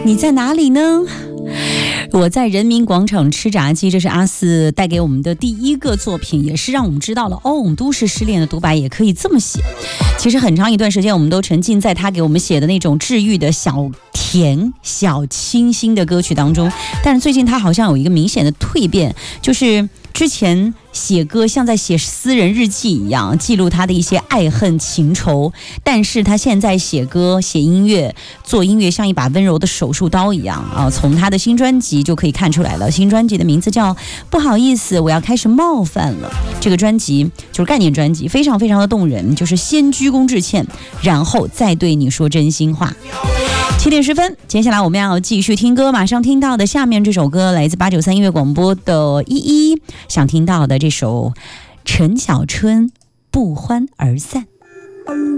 你在哪里呢？我在人民广场吃炸鸡，这是阿四带给我们的第一个作品，也是让我们知道了都市失恋的独白也可以这么写。其实很长一段时间我们都沉浸在他给我们写的那种治愈的小甜小清新的歌曲当中，但是最近他好像有一个明显的蜕变，就是之前写歌像在写私人日记一样，记录他的一些爱恨情仇，但是他现在写歌写音乐做音乐像一把温柔的手术刀一样啊！从他的新专辑就可以看出来了，新专辑的名字叫不好意思我要开始冒犯了。这个专辑就是概念专辑，非常非常的动人，就是先鞠躬致歉，然后再对你说真心话。7点10分，接下来我们要继续听歌，马上听到的下面这首歌来自893音乐广播的依依，想听到的这首陈小春不欢而散。